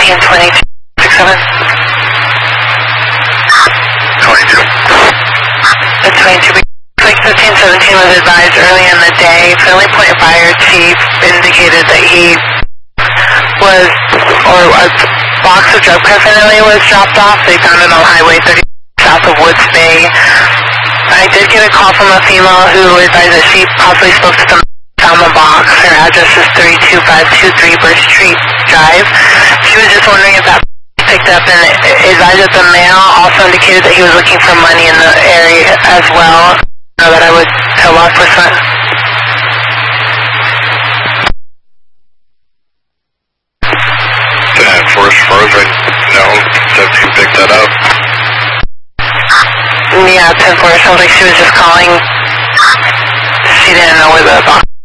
172267. 22. The 22. Like 1517 was advised early in the day. Friendly Point Fire Chief indicated that he was, or a box of drug paraphernalia was dropped off. They found it on Highway 30 south of Woods Bay. I did get a call from a female who advised that she possibly spoke to someone who found the box. Her address is 32523 Birch Street Drive. She was just wondering if that picked up, and advised that the mail also indicated that he was looking for money in the area as well. Know that I would tell law enforcement. For as far as I know, 17 picked that up. Yeah, 10-4. Sounds like she was just calling. She didn't know where the box